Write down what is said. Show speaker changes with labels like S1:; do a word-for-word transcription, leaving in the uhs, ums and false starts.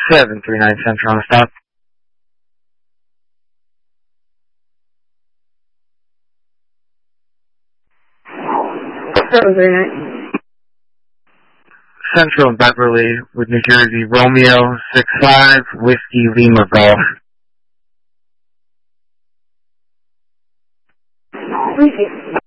S1: seven three nine Central on the stop.
S2: seven three nine.
S1: Central and Beverly with New Jersey, Romeo six five, Whiskey Lima Golf.
S2: Whiskey